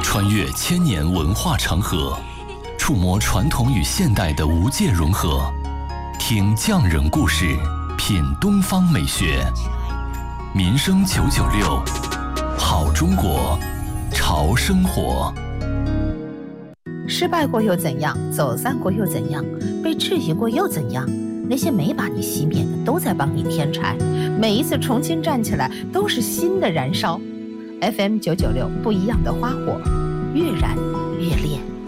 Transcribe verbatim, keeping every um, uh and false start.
穿越千年文化长河，触摸传统与现代的无界融合。听匠人故事，品东方美学。民生九九六，好中国，潮生活。 失败过又怎样？走散过又怎样？被质疑过又怎样？那些没把你熄灭的，都在帮你添柴。每一次重新站起来，都是新的燃烧。F M 九九六，不一样的花火，越燃越烈。